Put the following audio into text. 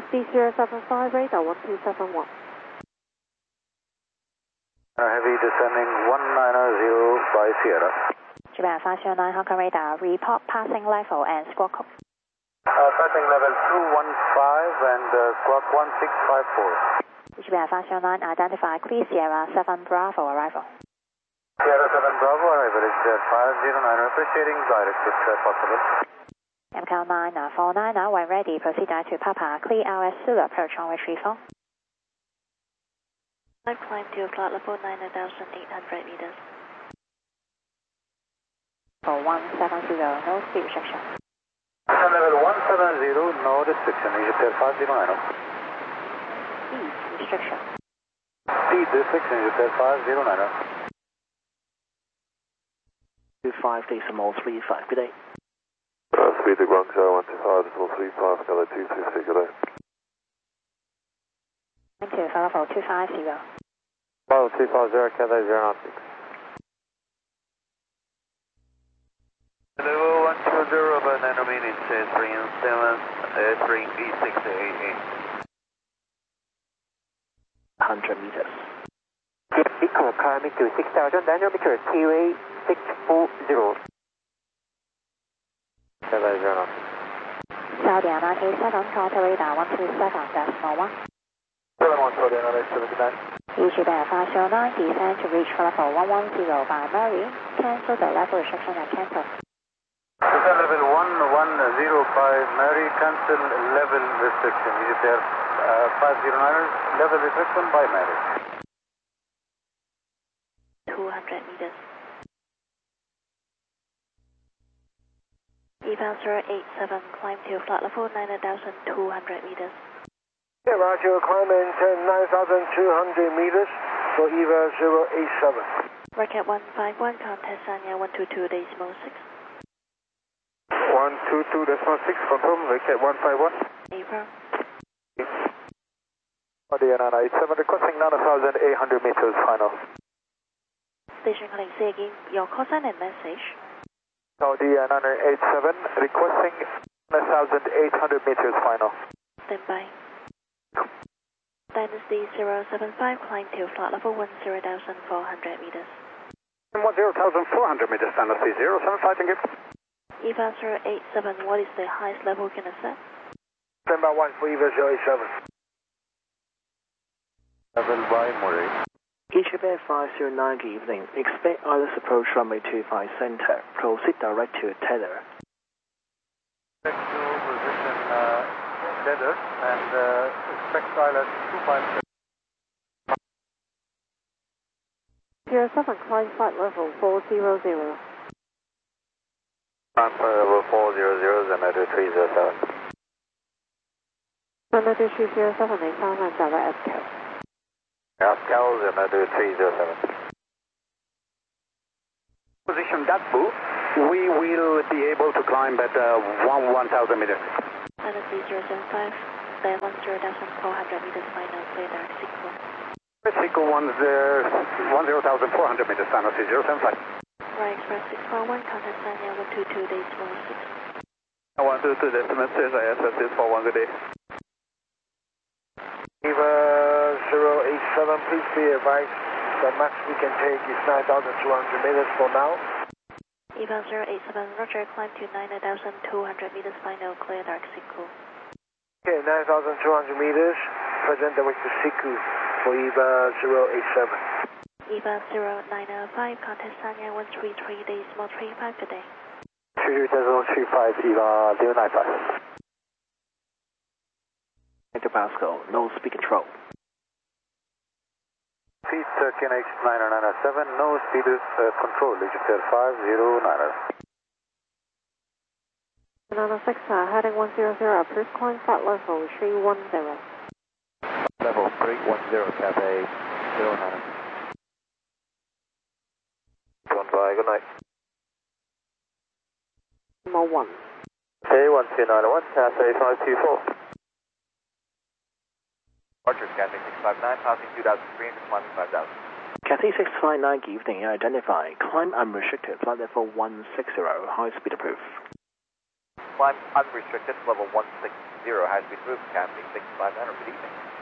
D075 radar 1271. Heavy descending 190 by Sierra. Japan 509 Hong Kong radar, report passing level and squawk code. Passing level 215 and squawk 1654. Japan 509 identify clear Sierra 7 Bravo arrival. Sierra 7 Bravo arrival is 509, appreciating direct if possible. MCAL 949 now when ready, proceed to Papa, clear LS Zulu approach on retrieval. Climb to flight level 9,800 meters. For 170, no speed restriction. Level 170, no restriction, Egypt 509. Speed restriction. Speed restriction, Egypt 509. 25.35, good day. Speed to Guangzhou 125.35, Gala 226, good day. Climb to level 250. Level 250, Cathay 096. Level 120, by 9 remaining, 3 V688. 100 meters. Equal climbing to 6,900 meters, QA 640. Cathay 096. Saudi 987, contact radar 127.1. 7129. Japan 509, descend to reach level 110 by Mary. Cancel the level restriction at cancel. Descend level 110 by Mary, cancel level restriction. Egypt Air 509ers, level restriction by Mary. 200 meters. EVA 087, climb to flight level 9,200 meters. Yeah, Roger, climbing 9,200 meters for EVA 087. Rocket 151, contact Sanya 122.6. 122.6, confirm, Rocket 151. April. Audio 987, requesting 9,800 meters final. Station calling, say again your call sign and message. Audio 987, requesting 9,800 meters final. Stand by. Dynasty 075, climb to flight level 10,400 meters. 10,400 meters, Dynasty 075, thank you. EVA 087, what is the highest level you can accept? Stand by 1 for EVA 087. Level by Murray. Egypt Air 509, good evening. Expect ILS approach runway 25 center. Proceed direct to tether. Expect to position tether and expect ILS 257. 07, climb flight level 400. Climb level 400, Zanadu 307. Zanadu 307, 859 direct SCAL. Pascal, Zanadu 307. Position Datbu, we will be able to climb at 1,000 meters. Dynasty 075, then 10,400 meters final, clear direct sequel. Sequel 10,400 meters, Dynasty 075. Right Express 641, contact Sanya 122.6. 122.6, ISS is for 1 good day. EVA 087, please be advised the max we can take is 9,200 meters for now. EVA 087, Roger, climb to 9,200 meters final, clear direct sequel. Okay, 9,200 meters, present direct to Siku for EVA 087. EVA 095, contact Sanya 133.35 per day. 33035, EVA 095. Enter Pascal, no speed control. Speed KNH 997, no speed control, Egypt Air 509. 906, heading 100, approved climb flight level 310. Level 310, Cathay 09. Good night. Number 1. Okay, 1291, Cathay 524. Roger, Cathay 659, passing 2,300, climbing 5,000. Cathay 659, good evening. Identify. Climb unrestricted. Flight level 160. High speed approved. Climb unrestricted, level 160. high-speed group, Cassidy 659, good evening.